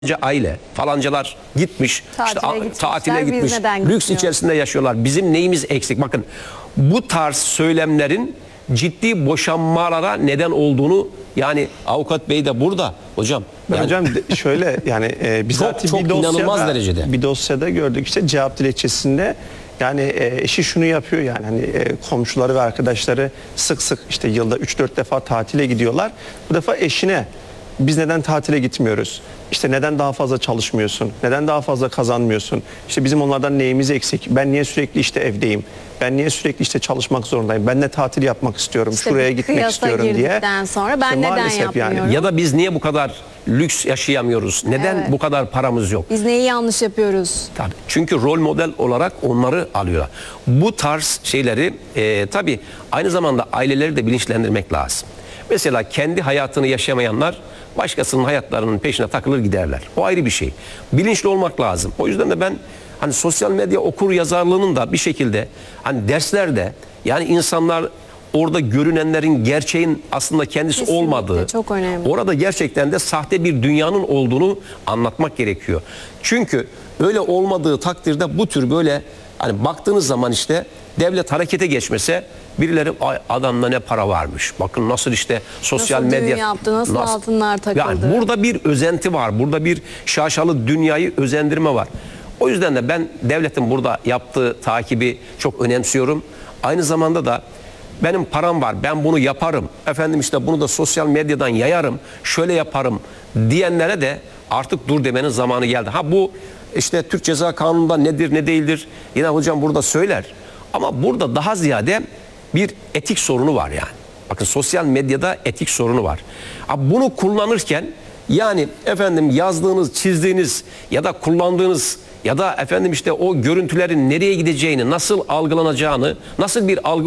aile falancalar gitmiş, tatile gitmiş, lüks içerisinde yaşıyorlar. Bizim neyimiz eksik? Bakın, bu tarz söylemlerin ciddi boşanmalara neden olduğunu, yani avukat bey de burada hocam. Yani, hocam şöyle yani çok inanılmaz derecede. Bir dosyada gördük, işte cevap dilekçesinde yani eşi şunu yapıyor, yani hani komşuları ve arkadaşları sık sık işte yılda 3-4 defa tatile gidiyorlar. Bu defa eşine biz neden tatile gitmiyoruz? İşte neden daha fazla çalışmıyorsun? Neden daha fazla kazanmıyorsun? İşte bizim onlardan neyimiz eksik? Ben niye sürekli işte evdeyim? Ben niye sürekli işte çalışmak zorundayım? Ben de tatil yapmak istiyorum. İşte şuraya gitmek istiyorum diye. Sonra ben neden yapmıyorum? Yani. Ya da biz niye bu kadar lüks yaşayamıyoruz? Neden bu kadar paramız yok? Biz neyi yanlış yapıyoruz? Tabii. Çünkü rol model olarak onları alıyorlar. Bu tarz şeyleri tabii aynı zamanda aileleri de bilinçlendirmek lazım. Mesela kendi hayatını yaşamayanlar başkasının hayatlarının peşine takılır giderler. O ayrı bir şey. Bilinçli olmak lazım. O yüzden de ben hani sosyal medya okur yazarlığının da bir şekilde hani derslerde, yani insanlar orada görünenlerin gerçeğin aslında kendisi kesinlikle olmadığı, çok önemli. Orada gerçekten de sahte bir dünyanın olduğunu anlatmak gerekiyor. Çünkü öyle olmadığı takdirde bu tür böyle hani baktığınız zaman işte devlet harekete geçmese birileri adamda ne para varmış. Bakın nasıl işte sosyal nasıl medya düğün yaptı, nasıl altınlar takıldı. Yani burada bir özenti var. Burada bir şaşalı dünyayı özendirme var. O yüzden de ben devletin burada yaptığı takibi çok önemsiyorum. Aynı zamanda da benim param var, ben bunu yaparım, efendim işte bunu da sosyal medyadan yayarım, şöyle yaparım diyenlere de artık dur demenin zamanı geldi. Ha bu işte Türk Ceza Kanunu'nda nedir ne değildir yine hocam burada söyler. Ama burada daha ziyade bir etik sorunu var yani. Bakın, sosyal medyada etik sorunu var. Bunu kullanırken yani efendim yazdığınız, çizdiğiniz ya da kullandığınız ya da efendim işte o görüntülerin nereye gideceğini, nasıl algılanacağını, nasıl bir algı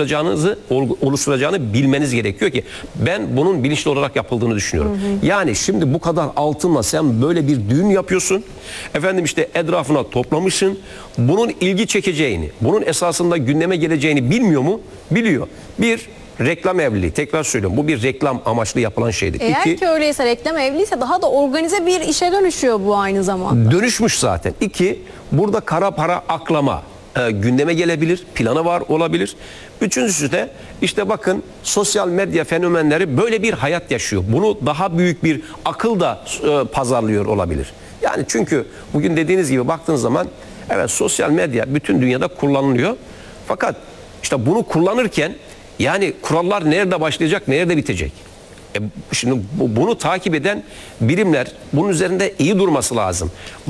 oluşturacağını bilmeniz gerekiyor ki ben bunun bilinçli olarak yapıldığını düşünüyorum. Yani şimdi bu kadar altınla sen böyle bir düğün yapıyorsun. Efendim işte etrafına toplamışsın. Bunun ilgi çekeceğini, bunun esasında gündeme geleceğini bilmiyor mu? Biliyor. Bir, reklam evliliği. Tekrar söylüyorum. Bu bir reklam amaçlı yapılan şeydir. Eğer ki öyleyse, reklam evliyse daha da organize bir işe dönüşüyor bu aynı zamanda. Dönüşmüş zaten. İki, burada kara para aklama gündeme gelebilir. Planı var olabilir. Üçüncüsü de işte bakın sosyal medya fenomenleri böyle bir hayat yaşıyor. Bunu daha büyük bir akıl da pazarlıyor olabilir. Yani çünkü bugün dediğiniz gibi baktığınız zaman evet sosyal medya bütün dünyada kullanılıyor. Fakat işte bunu kullanırken yani kurallar nerede başlayacak, nerede bitecek? Şimdi bunu takip eden birimler bunun üzerinde iyi durması lazım.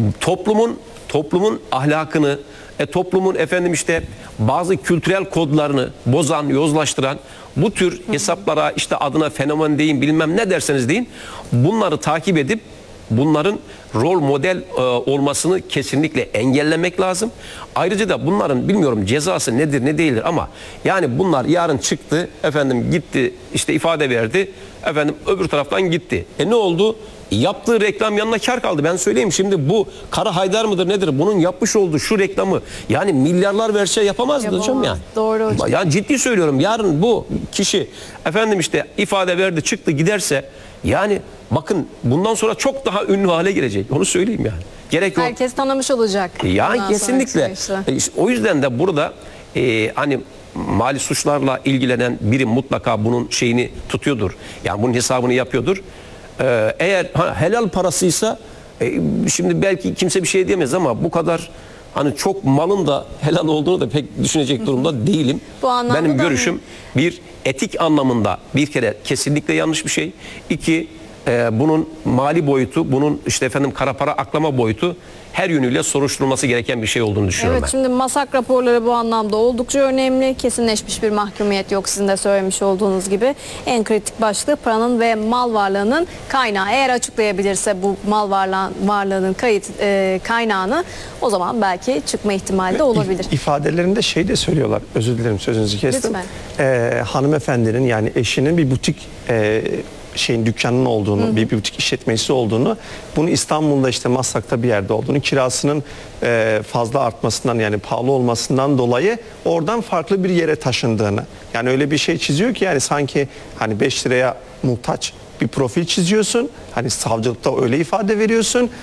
Toplumun ahlakını, toplumun efendim işte bazı kültürel kodlarını bozan, yozlaştıran bu tür hesaplara işte adına fenomen deyin, bilmem ne derseniz deyin, bunları takip edip bunların rol model olmasını kesinlikle engellemek lazım. Ayrıca da bunların bilmiyorum cezası nedir ne değildir ama yani bunlar yarın çıktı, efendim gitti işte ifade verdi, efendim öbür taraftan gitti. Ne oldu? Yaptığı reklam yanına kar kaldı. Ben söyleyeyim, şimdi bu Kara Haydar mıdır nedir? Bunun yapmış olduğu şu reklamı yani milyarlar verse yapamazdı hocam yani. Doğru hocam. Yani ciddi söylüyorum, yarın bu kişi efendim işte ifade verdi çıktı giderse yani bakın bundan sonra çok daha ünlü hale gelecek. Onu söyleyeyim yani. Gerek yok. Herkes tanımış olacak. Yani kesinlikle. O yüzden de burada hani mali suçlarla ilgilenen biri mutlaka bunun şeyini tutuyordur. Yani bunun hesabını yapıyordur. Eğer helal parasıysa şimdi belki kimse bir şey diyemez ama bu kadar hani çok malın da helal olduğunu da pek düşünecek durumda değilim. Benim görüşüm bir etik anlamında bir kere kesinlikle yanlış bir şey. İki, bunun mali boyutu, bunun işte efendim kara para aklama boyutu her yönüyle soruşturulması gereken bir şey olduğunu düşünüyorum ben. Şimdi MASAK raporları bu anlamda oldukça önemli. Kesinleşmiş bir mahkumiyet yok, sizin de söylemiş olduğunuz gibi. En kritik başlığı paranın ve mal varlığının kaynağı. Eğer açıklayabilirse bu mal varlığının kaynağını, o zaman belki çıkma ihtimali de olabilir. İfadelerinde şey de söylüyorlar, özür dilerim sözünüzü kestim. Hanımefendinin yani eşinin bir butik dükkanının olduğunu, bir butik işletmesi olduğunu, bunu İstanbul'da işte Maslak'ta bir yerde olduğunu, kirasının fazla artmasından yani pahalı olmasından dolayı oradan farklı bir yere taşındığını, yani öyle bir şey çiziyor ki yani sanki hani 5 liraya muhtaç bir profil çiziyorsun. Hani savcılıkta öyle ifade veriyorsun.